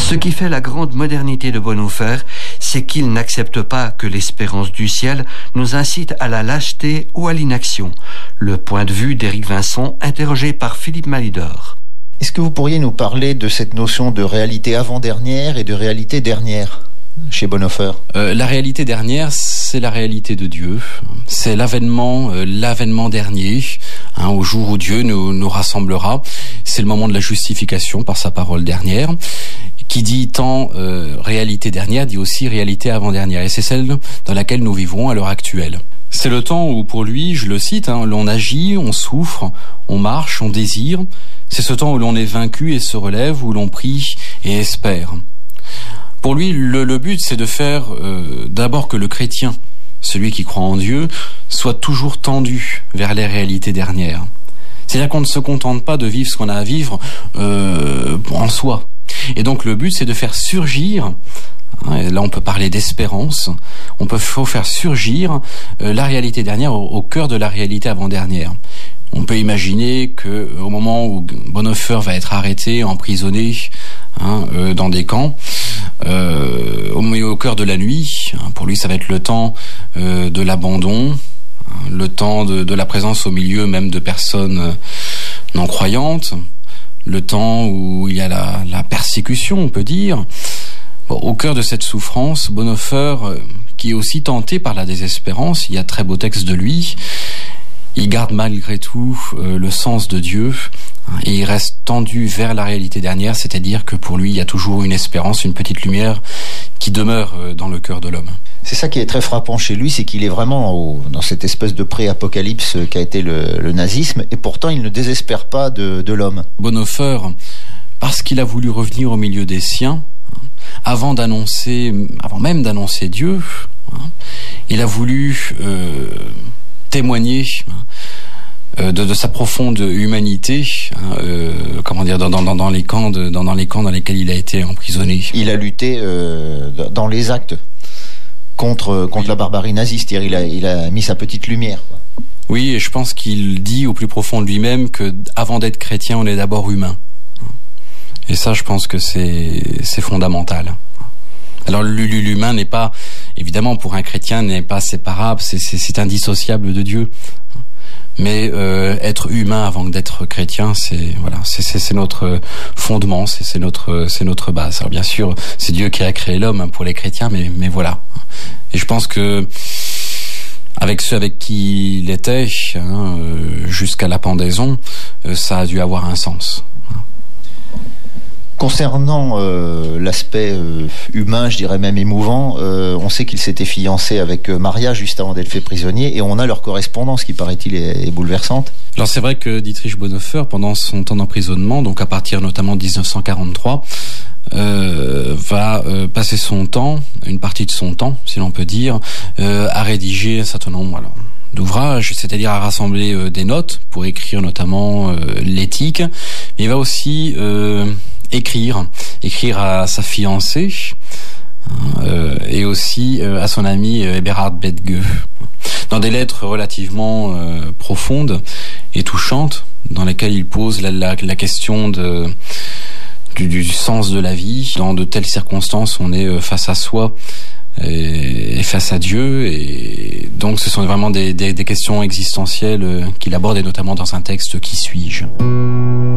Ce qui fait la grande modernité de Bonhoeffer, c'est qu'il n'accepte pas que l'espérance du ciel nous incite à la lâcheté ou à l'inaction. Le point de vue d'Éric Vincent, interrogé par Philippe Malidor. Est-ce que vous pourriez nous parler de cette notion de réalité avant-dernière et de réalité dernière chez Bonhoeffer? La réalité dernière, c'est la réalité de Dieu. C'est l'avènement dernier, au jour où Dieu nous rassemblera. C'est le moment de la justification par sa parole dernière. Qui dit tant réalité dernière, dit aussi réalité avant-dernière. Et c'est celle dans laquelle nous vivons à l'heure actuelle. C'est le temps où, pour lui, je le cite, l'on agit, on souffre, on marche, on désire. C'est ce temps où l'on est vaincu et se relève, où l'on prie et espère. Pour lui, le but, c'est de faire d'abord que le chrétien, celui qui croit en Dieu, soit toujours tendu vers les réalités dernières. C'est-à-dire qu'on ne se contente pas de vivre ce qu'on a à vivre en soi. Et donc le but, c'est de faire surgir, et là on peut parler d'espérance, faut faire surgir la réalité dernière au cœur de la réalité avant-dernière. On peut imaginer que au moment où Bonhoeffer va être arrêté, emprisonné dans des camps, au cœur de la nuit, pour lui ça va être le temps de l'abandon, le temps de la présence au milieu même de personnes non croyantes, le temps où il y a la persécution, on peut dire. Bon, au cœur de cette souffrance, Bonhoeffer, qui est aussi tenté par la désespérance, il y a très beau texte de lui, il garde malgré tout le sens de Dieu et il reste tendu vers la réalité dernière, c'est-à-dire que pour lui, il y a toujours une espérance, une petite lumière qui demeure dans le cœur de l'homme. C'est ça qui est très frappant chez lui, c'est qu'il est vraiment dans cette espèce de pré-apocalypse qu'a été le nazisme, et pourtant il ne désespère pas de l'homme. Bonhoeffer, parce qu'il a voulu revenir au milieu des siens, avant même d'annoncer Dieu, il a voulu témoigner de sa profonde humanité, dans les camps dans lesquels il a été emprisonné. Il a lutté dans les actes contre la barbarie naziste, il a mis sa petite lumière. Oui, et je pense qu'il dit au plus profond de lui-même que avant d'être chrétien, on est d'abord humain. Et ça, je pense que c'est fondamental. Alors l'humain n'est pas, évidemment, pour un chrétien, n'est pas séparable, c'est indissociable de Dieu. Mais être humain avant d'être chrétien, c'est notre fondement, c'est notre base. Alors bien sûr, c'est Dieu qui a créé l'homme pour les chrétiens, mais voilà. Et je pense que avec ceux avec qui il était, jusqu'à la pendaison, ça a dû avoir un sens. Concernant l'aspect humain, je dirais même émouvant, on sait qu'il s'était fiancé avec Maria juste avant d'être fait prisonnier, et on a leur correspondance qui, paraît-il, est bouleversante. Alors c'est vrai que Dietrich Bonhoeffer, pendant son temps d'emprisonnement, donc à partir notamment de 1943, va passer son temps, une partie de son temps, si l'on peut dire, à rédiger un certain nombre d'ouvrages, c'est-à-dire à rassembler des notes pour écrire notamment l'éthique, mais il va aussi écrire à sa fiancée et aussi à son ami Eberhard Bethge, dans des lettres relativement profondes et touchantes, dans lesquelles il pose la question du sens de la vie. Dans de telles circonstances, on est face à soi et face à Dieu, et donc ce sont vraiment des questions existentielles qu'il aborde, et notamment dans un texte « Qui suis-je »